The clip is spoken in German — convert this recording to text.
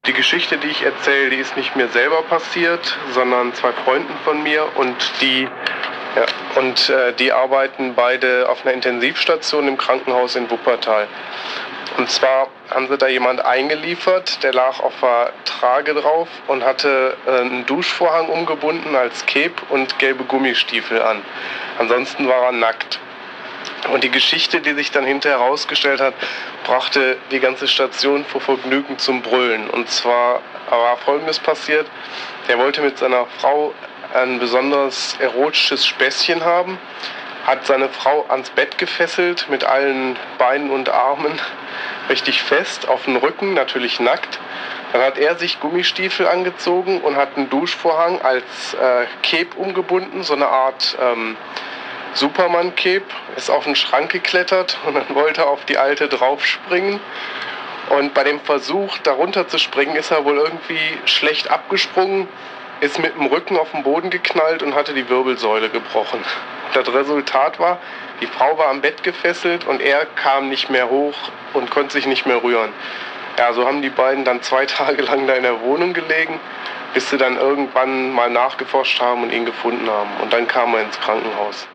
Die Geschichte, die ich erzähle, die ist nicht mir selber passiert, sondern 2 Freunden von mir und die arbeiten beide auf einer Intensivstation im Krankenhaus in Wuppertal. Und zwar haben sie da jemand eingeliefert, der lag auf der Trage drauf und hatte einen Duschvorhang umgebunden als Cape und gelbe Gummistiefel an. Ansonsten war er nackt. Und die Geschichte, die sich dann hinterher herausgestellt hat, brachte die ganze Station vor Vergnügen zum Brüllen. Und zwar war Folgendes passiert: Er wollte mit seiner Frau ein besonders erotisches Späßchen haben, hat seine Frau ans Bett gefesselt mit allen Beinen und Armen richtig fest, auf den Rücken, natürlich nackt. Dann hat er sich Gummistiefel angezogen und hat einen Duschvorhang als Cape umgebunden, so eine Art Superman-Cape, ist auf den Schrank geklettert und dann wollte er auf die Alte draufspringen. Und bei dem Versuch, darunter zu springen, ist er wohl irgendwie schlecht abgesprungen, ist mit dem Rücken auf den Boden geknallt und hatte die Wirbelsäule gebrochen. Das Resultat war, die Frau war am Bett gefesselt und er kam nicht mehr hoch und konnte sich nicht mehr rühren. Ja, so haben die beiden dann 2 Tage lang da in der Wohnung gelegen, bis sie dann irgendwann mal nachgeforscht haben und ihn gefunden haben. Und dann kam er ins Krankenhaus.